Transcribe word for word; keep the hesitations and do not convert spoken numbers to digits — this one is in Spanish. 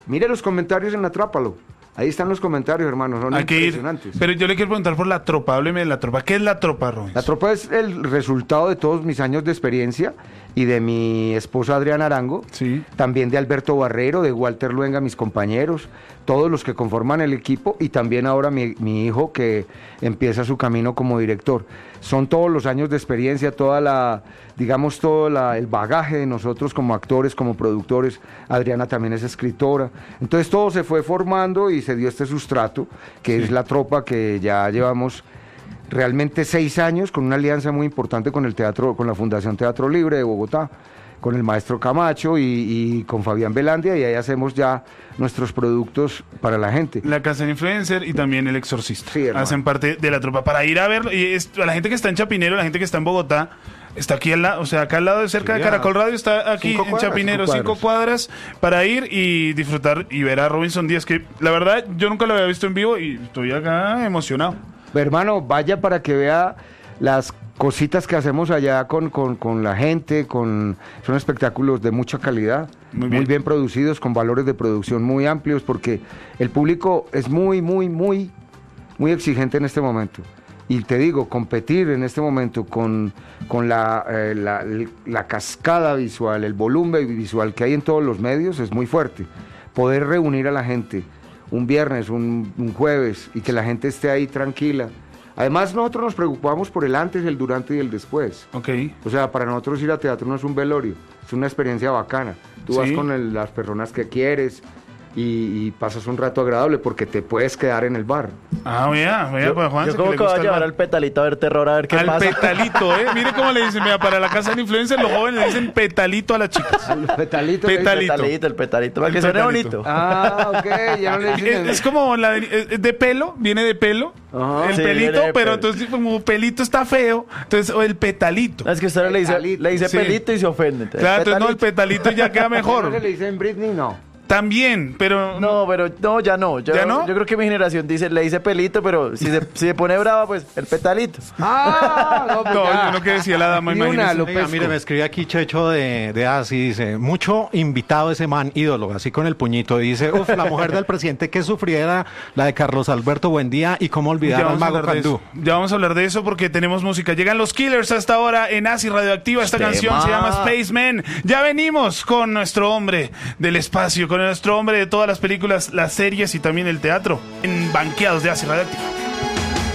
Mire los comentarios en Atrápalo. Ahí están los comentarios, hermano, son Hay que ir. impresionantes. Pero yo le quiero preguntar por la tropa, hábleme de la tropa. ¿Qué es la tropa, Robinson? La tropa es el resultado de todos mis años de experiencia y de mi esposa Adriana Arango, Sí. también de Alberto Barrero, de Walter Luenga, mis compañeros, todos los que conforman el equipo y también ahora mi, mi hijo que empieza su camino como director. Son todos los años de experiencia, toda la, digamos, todo la, el bagaje de nosotros como actores, como productores. Adriana también es escritora. Entonces todo se fue formando y se dio este sustrato, que Sí. es la tropa que ya llevamos realmente seis años con una alianza muy importante con el teatro, con la Fundación Teatro Libre de Bogotá, con el maestro Camacho y, y con Fabián Belandia, y ahí hacemos ya nuestros productos para la gente. La Casa de Influencer y también El Exorcista. Sí, hermano. Hacen parte de la tropa. Para ir a verlo, y es, a la gente que está en Chapinero, la gente que está en Bogotá, está aquí al lado, o sea, acá al lado de cerca Sí, de Caracol Radio, está aquí cinco en cuadras, Chapinero, cinco cinco cuadras, para ir y disfrutar y ver a Robinson Díaz, que la verdad yo nunca lo había visto en vivo y estoy acá emocionado. Hermano, vaya para que vea las cositas que hacemos allá con, con, con la gente, con son espectáculos de mucha calidad, Muy muy bien. bien. producidos, con valores de producción muy amplios, porque el público es muy, muy, muy, muy exigente en este momento. Y te digo, competir en este momento con, con la, eh, la, la cascada visual, el volumen visual que hay en todos los medios es muy fuerte. Poder reunir a la gente un viernes, un, un jueves, y que la gente esté ahí tranquila. Además, nosotros nos preocupamos por el antes, el durante y el después. Ok. O sea, para nosotros ir a teatro no es un velorio, es una experiencia bacana. Tú Sí. vas con el- las personas que quieres y, y pasas un rato agradable porque te puedes quedar en el bar. Ah, vea, vea, Yo, pues Juan. yo como que voy a llevar al petalito a ver terror, a ver qué al pasa. petalito, ¿eh? Mire cómo le dicen, mira, para la Casa de Influencer los jóvenes le dicen petalito a las chicas. Al petalito. le dicen- Petalito. Petalito, el petalito, para El que suene petalito. bonito. Ah, ok, ya no le dicen. Es, es como la de, es de pelo, viene de pelo, Ajá. el Sí, viene pelito, de pero pelo. entonces como pelito está feo, entonces o el petalito. No, es que usted le dice, Petalito. le dice Sí. pelito y se ofende. entonces, Claro, entonces no, el petalito. petalito ya queda ¿No mejor. le dicen Britney? No. También, pero No, pero no, ya no. Yo, ¿Ya no? Yo creo que mi generación dice, le dice pelito, pero si se, si se pone brava, pues el petalito. Ah, no, pues no, ya. yo no que decía la dama, Ni una, imagínese. lo Oiga, pesco. mire, me escribe aquí Checho de, de Así, dice, mucho invitado ese man, ídolo, así con el puñito. Y dice, uff, la mujer del presidente que sufriera, la de Carlos Alberto Buendía, y cómo olvidar Ya al vamos, a mago hablar de Candú. eso. Ya vamos a hablar de eso porque tenemos música. Llegan los Killers hasta ahora en Asi Radioactiva. Esta Tema. canción se llama Spaceman. Ya venimos con nuestro hombre del espacio, con nuestro hombre de todas las películas, las series y también el teatro. En Banqueados de Asi Radioactiva.